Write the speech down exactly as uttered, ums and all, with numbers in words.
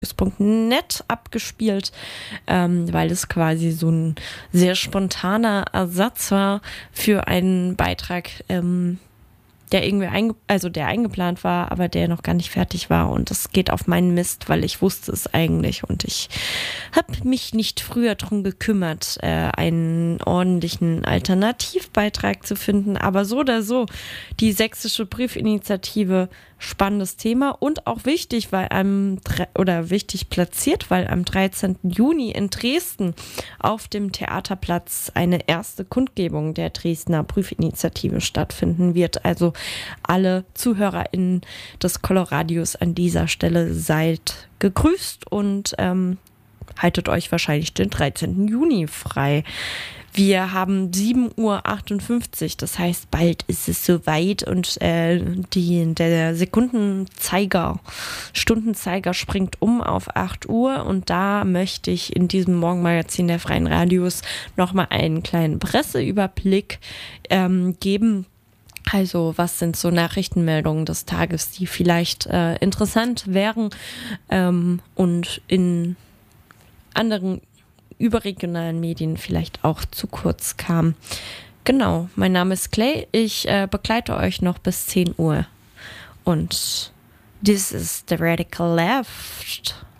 Punkt net abgespielt, ähm, weil es quasi so ein sehr spontaner Ersatz war für einen Beitrag, ähm, der irgendwie einge- also der eingeplant war, aber der noch gar nicht fertig war, und das geht auf meinen Mist, weil ich wusste es eigentlich und ich habe mich nicht früher drum gekümmert, äh, einen ordentlichen Alternativbeitrag zu finden, aber so oder so, die sächsische Briefinitiative, spannendes Thema und auch wichtig, weil am dre- oder wichtig platziert, weil am dreizehnten Juni in Dresden auf dem Theaterplatz eine erste Kundgebung der Dresdner Briefinitiative stattfinden wird. Also alle ZuhörerInnen des Coloradios an dieser Stelle seid gegrüßt und ähm, haltet euch wahrscheinlich den dreizehnten Juni frei. Wir haben sieben Uhr achtundfünfzig, das heißt, bald ist es soweit und äh, die, der Sekundenzeiger, Stundenzeiger springt um auf acht Uhr, und da möchte ich in diesem Morgenmagazin der Freien Radios nochmal einen kleinen Presseüberblick ähm, geben. Also, was sind so Nachrichtenmeldungen des Tages, die vielleicht äh, interessant wären ähm, und in anderen überregionalen Medien vielleicht auch zu kurz kamen. Genau, mein Name ist Clay. Ich äh, begleite euch noch bis zehn Uhr. Und this is the Radical Left